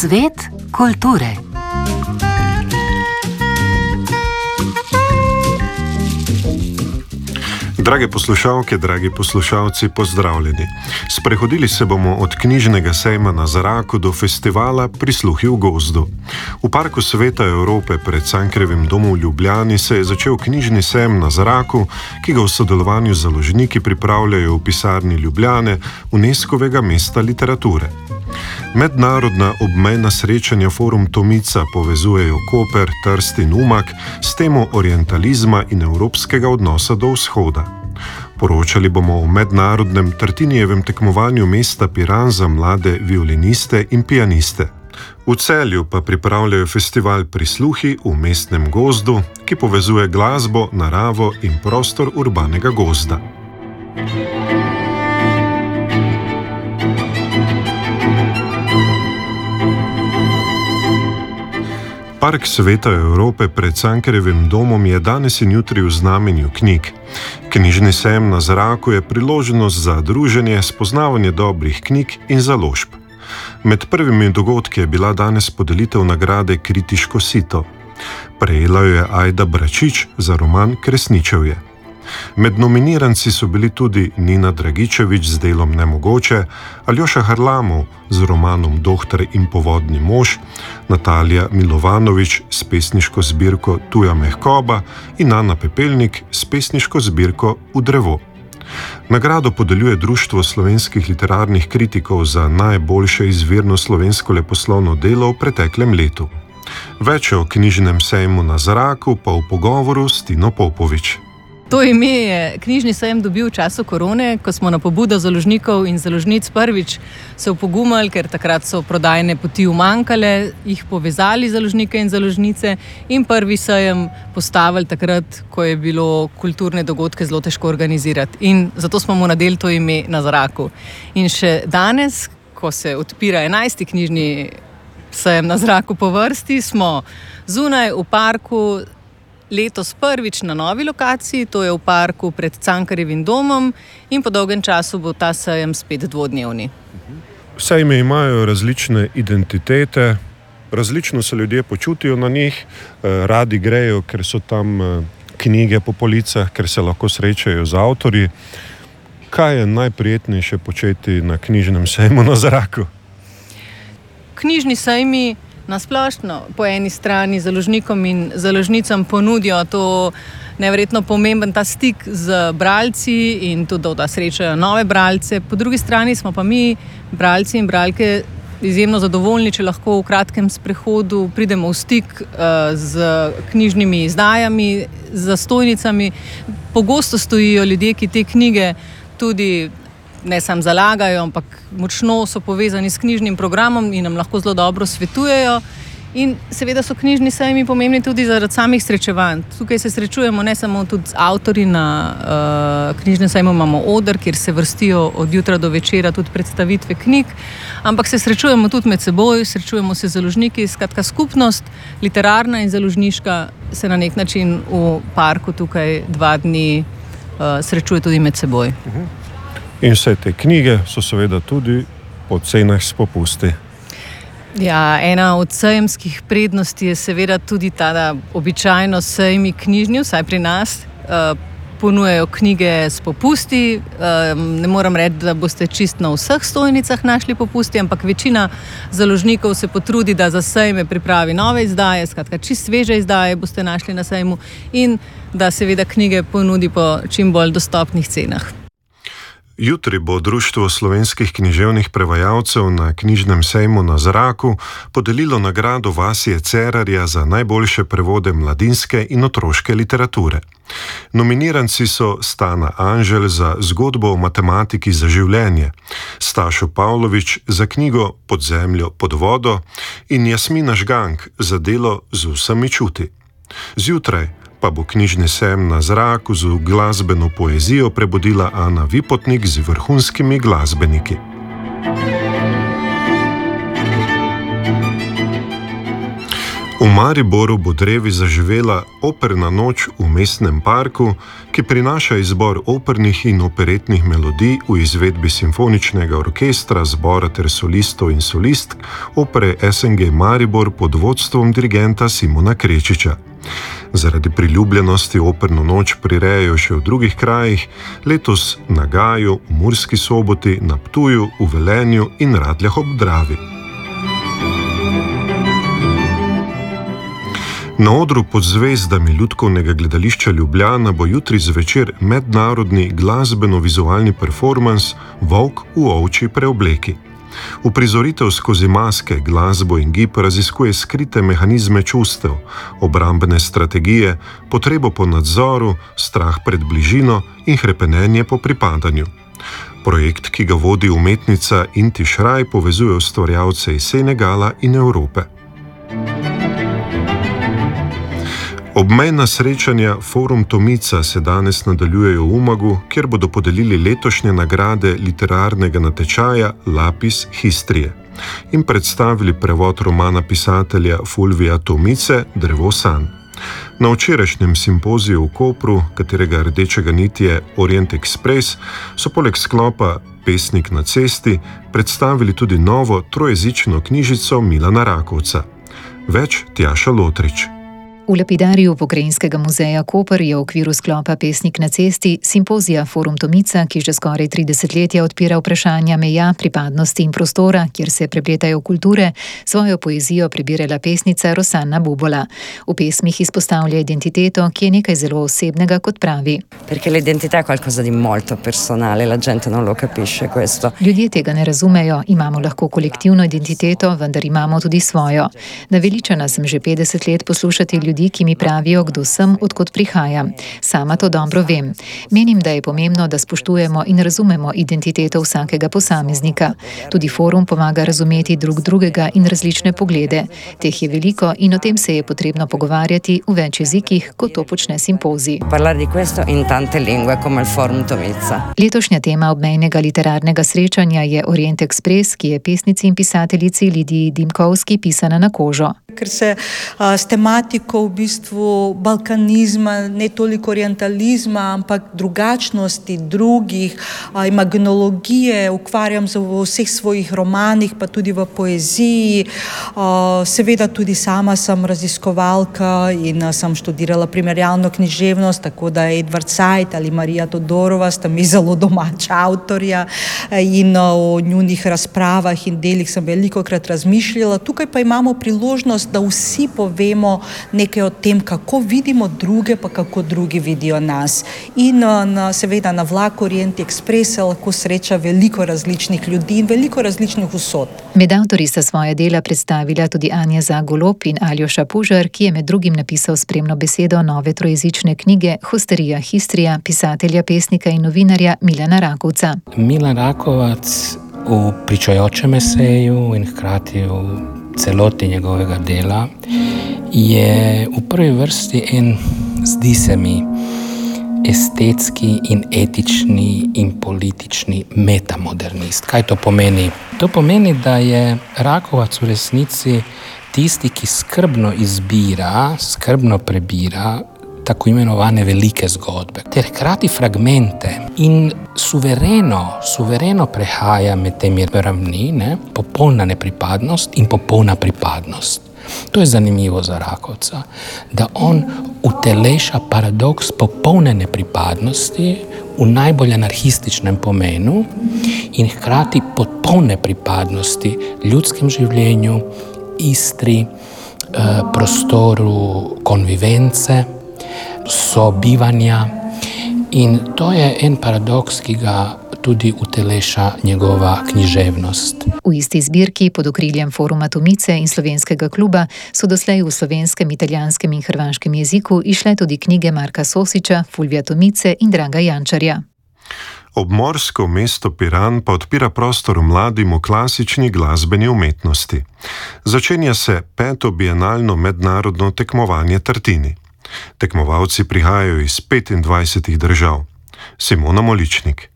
Svet kulture. Drage poslušalke, dragi poslušalci, pozdravljeni. Sprehodili se bomo od knjižnega sejma na Zraku do festivala Prisluhi v gozdu. V Parku Sveta Evrope pred Cankarjevim domom v Ljubljani se je začel knjižni sejem na Zraku, ki ga v sodelovanju z založniki pripravljajo v pisarni Ljubljane, UNESCO-vega mesta literature. Mednarodna obmejna srečanja Forum Tomica povezujejo Koper, Trst in Umag s temo orientalizma in evropskega odnosa do vzhoda. Poročali bomo o mednarodnem Tartinijevem tekmovanju mesta Piran za mlade violiniste in pianiste. V Celju pa pripravljajo festival Prisluhi v mestnem gozdu, ki povezuje glasbo, naravo in prostor urbanega gozda. Park Sveta Evrope pred Cankarjevim domom je danes in jutri v znamenju knjig. Knjižni sejem na Zraku je priložnost za druženje, spoznavanje dobrih knjig in založb. Med prvimi dogodki je bila danes podelitev nagrade Kritiško sito. Prejela jo je Ajda Bračič za roman Kresničevje. Med nominiranci so bili tudi Nina Dragičevič z delom Nemogoče, Aljoša Harlamov z romanom Dohtar in povodni mož, Natalija Milovanovič s pesniško zbirko Tuja mehkoba in Ana Pepelnik s pesniško zbirko V drevo. Nagrado podeljuje Društvo slovenskih literarnih kritikov za najboljše izvirno slovensko leposlovno delo v preteklem letu. Več o knjižnem sejmu na Zraku pa v pogovoru s Tino Popovič. To ime je knjižni sejem dobil v času korone, ko smo na pobudo založnikov in založnic prvič se opogumali, ker takrat so prodajne poti umanjkale, jih povezali založnike in založnice in prvi sejem postavili takrat, ko je bilo kulturne dogodke zelo težko organizirati. In zato smo mu nadeli to ime na Zraku. In še danes, ko se odpira 11. knjižni sejem na Zraku po vrsti, smo zunaj v parku, letos prvič na novi lokaciji, to je v parku pred Cankarjevim domom in po dolgem času bo ta sejem spet dvodnevni. Sejme imajo različne identitete, različno se ljudje počutijo na njih, radi grejo, ker so tam knjige po policah, ker se lahko srečajo z avtorji. Kaj je najprijetnejše početi na knjižnem sejmu na Zraku? Knjižni sejmi nasplošno po eni strani založnikom in založnicam ponudijo to neverjetno pomemben ta stik z bralci in tudi, da srečajo nove bralce. Po drugi strani smo pa mi, bralci in bralke, izjemno zadovoljni, če lahko v kratkem sprehodu pridemo v stik z knjižnimi izdajami, z zastojnicami. Pogosto stojijo ljudje, ki te knjige tudi ne samo zalagajo, ampak močno so povezani s knjižnim programom in nam lahko zelo dobro svetujejo. In seveda so knjižni sejmi pomembni tudi zaradi samih srečevanj. Tukaj se srečujemo ne samo tudi z avtorji, na knjižnem sejmu imamo oder, kjer se vrstijo od jutra do večera tudi predstavitve knjig, ampak se srečujemo tudi med seboj, srečujemo se z založniki, skratka skupnost literarna in založniška se na nek način v parku tukaj 2 dni srečuje tudi med seboj. In vse te knjige so seveda tudi po cenah s popusti. Ja, ena od sejemskih prednosti je seveda tudi ta, da običajno sejmi knjižni, vsaj pri nas, ponujajo knjige s popusti. Ne moram reči, da boste čisto na vseh stojnicah našli popusti, ampak večina založnikov se potrudi, da za sejme pripravi nove izdaje, skratka čisto sveže izdaje boste našli na sejmu in da seveda knjige ponudi po čim bolj dostopnih cenah. Jutri bo Društvo slovenskih književnih prevajalcev na knjižnem sejmu na Zraku podelilo nagrado Vasje Cerarja za najboljše prevode mladinske in otroške literature. Nominiranci so Stana Anžel za zgodbo o matematiki za življenje, Stašo Pavlović za knjigo Pod zemljo, pod vodo in Jasmina Žgank za delo Z vsemi čuti. Zjutraj pa bo knjižni sejem na Zraku z glasbeno poezijo prebudila Ana Vipotnik z vrhunskimi glasbeniki. V Mariboru bo drevi zaživela operna noč v mestnem parku, ki prinaša izbor opernih in operetnih melodij v izvedbi simfoničnega orkestra, zbora ter solistov in solistk opere SNG Maribor pod vodstvom dirigenta Simona Krečiča. Zaradi priljubljenosti operno noč prirejajo še v drugih krajih, letos na Gaju, v Murski Soboti, na Ptuju, v Velenju in Radljah ob Dravi. Na odru pod zvezdami Lutkovnega gledališča Ljubljana bo jutri zvečer mednarodni glasbeno-vizualni performans Volk v ovčji preobleki. Uprizoritev skozi maske, glasbo in gib raziskuje skrite mehanizme čustev, obrambne strategije, potrebo po nadzoru, strah pred bližino in hrepenenje po pripadanju. Projekt, ki ga vodi umetnica Inti Šraj, povezuje ustvarjalce iz Senegala in Evrope. Obmejna srečanja Forum Tomica se danes nadaljujejo v Umagu, kjer bodo podelili letošnje nagrade literarnega natečaja Lapis Histrije in predstavili prevod romana pisatelja Fulvija Tomice Drevo sanj. Na včerajšnjem simpoziju v Kopru, katerega rdečega niti je Orient Express, so poleg sklopa Pesnik na cesti predstavili tudi novo trojezično knjižico Milana Rakovca. Več Tjaša Lotrič. V lapidariju Pokrajinskega muzeja Koper je v okviru sklopa Pesnik na cesti simpozija Forum Tomica, ki že skoraj 30 let odpira vprašanja meja, pripadnosti in prostora, kjer se prepletajo kulture, svojo poezijo prebirala pesnica Rosanna Bubola. V pesmih izpostavlja identiteto, ki je nekaj zelo osebnega, kot pravi. Perché l'identità è qualcosa di molto personale, la gente non lo capisce questo. Ljudje tega ne razumejo, imamo lahko kolektivno identiteto, vendar imamo tudi svojo. Naveličana sem že 50 let poslušati ljudi, ki mi pravijo, kdo sem, odkot prihajam. Sama to dobro vem. Menim, da je pomembno, da spoštujemo in razumemo identiteto vsakega posameznika. Tudi forum pomaga razumeti drugega in različne poglede. Teh je veliko in o tem se je potrebno pogovarjati v več jezikih, kot to počne simpozij. Parlare di questo in tante lingue, come il Forum Tomica. Letošnja tema obmejnega literarnega srečanja je Orient Express, ki je pesnici in pisateljici Lidiji Dimkovski pisana na kožo. Ker se s tematiko v bistvu balkanizma, ne toliko orientalizma, ampak drugačnosti drugih, imagenologije ukvarjam v vseh svojih romanih, pa tudi v poeziji. Seveda tudi sama sem raziskovalka in sem študirala primerjalno književnost, tako da Edvard Said ali Marija Todorova sta mi zelo domača avtorja in o njunih razpravah in delih sem velikokrat razmišljala. Tukaj pa imamo priložnost, da vsi povemo nekaj o tem, kako vidimo druge, pa kako drugi vidijo nas. In seveda na vlaku Orient Express se lahko sreča veliko različnih ljudi in veliko različnih usod. Med avtorji sta svoja dela predstavila tudi Anja Zagolob in Aljoša Pužar, ki je med drugim napisal spremno besedo nove trojezične knjige Hosterija Histrija pisatelja, pesnika in novinarja Milana Rakovca. Milan Rakovac v pričajočem eseju in hkrati v celoti njegovega dela je v prvi vrsti zdi se mi, estetski in etični in politični metamodernist. Kaj to pomeni? To pomeni, da je Rakovac v resnici tisti, ki skrbno izbira, skrbno prebira tako imenovane velike zgodbe, ter hkrati fragmente in suvereno prehaja med temi ravni, popolna nepripadnost in popolna pripadnost. To je zanimivo za Rakovca, da on uteleša paradoks popolne nepripadnosti v najbolj anarhističnem pomenu in hkrati popolne pripadnosti ljudskem življenju, Istri, prostoru konvivence, sobivanja. In to je en paradoks, ki ga tudi uteleša njegova književnost. V isti zbirki pod okriljem Foruma Tomice in Slovenskega kluba so doslej v slovenskem, italijanskem in hrvaškem jeziku išle tudi knjige Marka Sosiča, Fulvija Tomice in Draga Jančarja. Obmorsko mesto Piran pa odpira prostor mladim v klasični glasbeni umetnosti. Začenja se 5. bienalno mednarodno tekmovanje Tartini. Tekmovalci prihajajo iz 25 držav. Simona Moličnik.